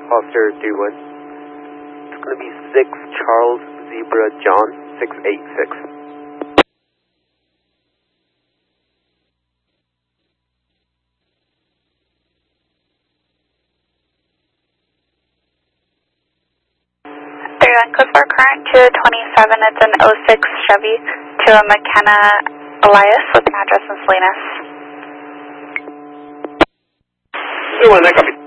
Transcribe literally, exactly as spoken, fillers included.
Foster three one. It's going to be six Charles Zebra John six eight six. three one, code four current to twenty-seven, it's an oh six Chevy to a McKenna Elias with an address in Salinas. three one, that copy.